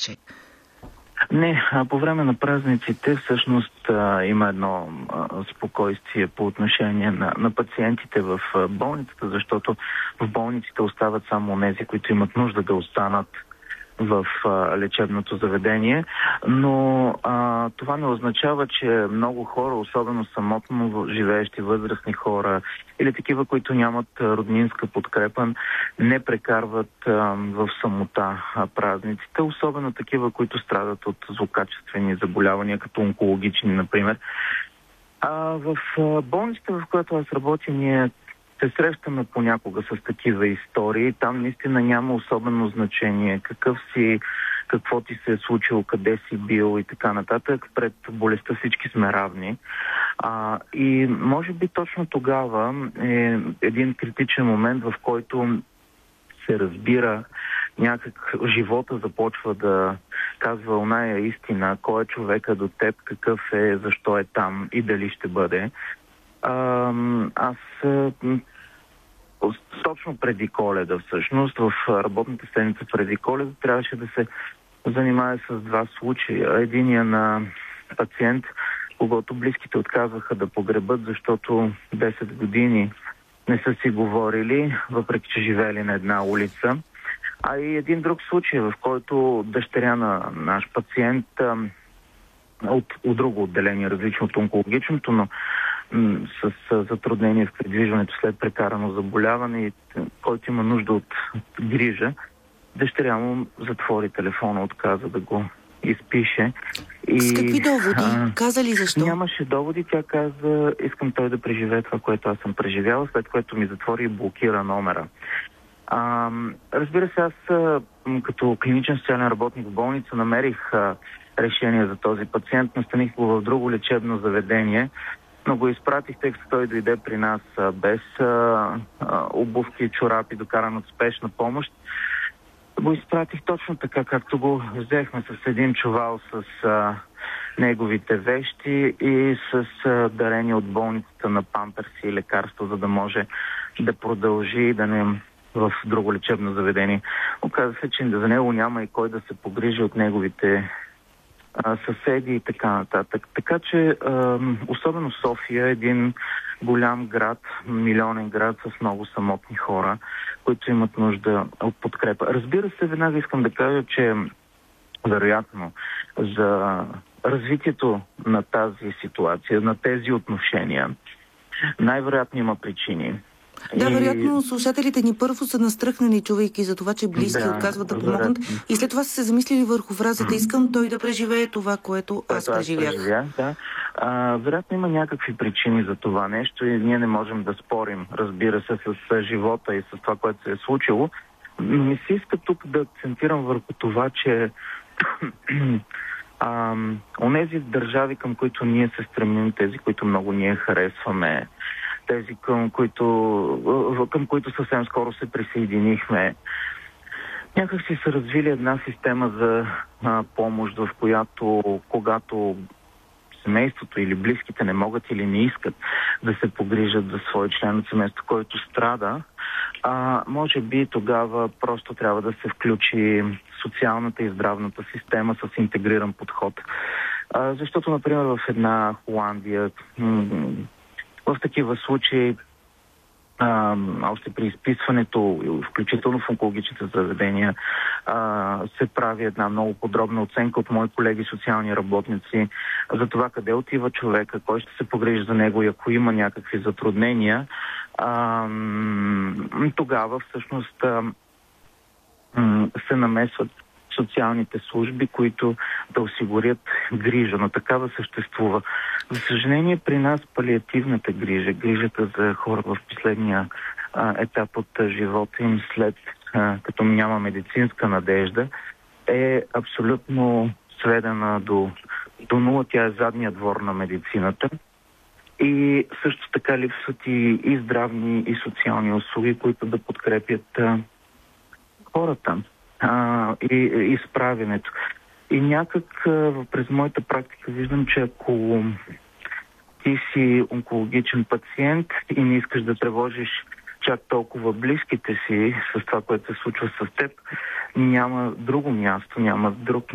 ставаше? Не, по време на празниците всъщност има едно спокойствие по отношение на пациентите в болницата, защото в болниците остават само тези, които имат нужда да останат в лечебното заведение, но това не означава, че много хора, особено самотно живеещи възрастни хора или такива, които нямат роднинска подкрепа, не прекарват в самота празниците, особено такива, които страдат от злокачествени заболявания, като онкологични, например. В болницата, в която аз работя, ние се срещаме понякога с такива истории. Там наистина няма особено значение какво ти се е случило, къде си бил и така нататък. Пред болестта всички сме равни. И може би точно тогава е един критичен момент, в който се разбира живота започва да казва оная истина, кой е човека до теб, какъв е, защо е там и дали ще бъде. Аз точно преди Коледа, всъщност, в работната седмица преди Коледа, трябваше да се занимава с два случая. Единия на пациент, когато близките отказваха да погребат, защото 10 години не са си говорили, въпреки че живеели на една улица. А и един друг случай, в който дъщеря на наш пациент от друго отделение, различно от онкологичното, но с затруднение в придвижването след прекарано заболяване и който има нужда от грижа, дъщеря му затвори телефона, отказа да го изпише. С какви доводи? Каза ли защо? Нямаше доводи. Тя каза, искам той да преживее това, което аз съм преживяла, след което ми затвори и блокира номера. Разбира се, аз като клиничен социален работник в болница намерих решение за този пациент, настаних го в друго лечебно заведение, но го изпратих, тъй като той дойде при нас без обувки и чорапи, докаран от спешна помощ. Го изпратих точно така, както го взехме, с един чувал с неговите вещи и с дарение от болницата на памперси и лекарства, за да може да продължи да не в друго лечебно заведение. Оказва се, че за него няма и кой да се погрижи от неговите съседи и така нататък. Така че, особено София е един голям град, милионен град с много самотни хора, които имат нужда от подкрепа. Разбира се, веднага искам да кажа, че вероятно за развитието на тази ситуация, на тези отношения, най-вероятно има причини. Да, вероятно слушателите ни първо са настръхнали, чувайки за това, че близки отказват да помогнат. И след това са се замислили върху фразата «Искам той да преживее това, което аз преживях». Да. Вероятно има някакви причини за това нещо и ние не можем да спорим, разбира се, с живота и с това, което се е случило. Но ми се иска тук да акцентирам върху това, че онези държави, към които ние се стремим, тези, които много ние харесваме, тези, към които съвсем скоро се присъединихме, някак си са развили една система за помощ, в която когато семейството или близките не могат или не искат да се погрижат за свой член от семейството, който страда, може би тогава просто трябва да се включи социалната и здравната система с интегриран подход. Защото, например, в една Холандия в такива случаи още при изписването, включително в онкологичните заведения, се прави една много подробна оценка от мои колеги социални работници за това къде отива човека, кой ще се погрижи за него и ако има някакви затруднения, тогава всъщност се намесват социалните служби, които да осигурят грижа, но такава съществува. За съжаление, при нас палиативната грижа, грижата за хора в последния етап от живота им, след като няма медицинска надежда, е абсолютно сведена до нула. Тя е задния двор на медицината. И също така липсват и здравни, и социални услуги, които да подкрепят хората и справянето. И някак през моята практика виждам, че ако ти си онкологичен пациент и не искаш да тревожиш чак толкова близките си с това, което се случва с теб, няма друго място, няма друг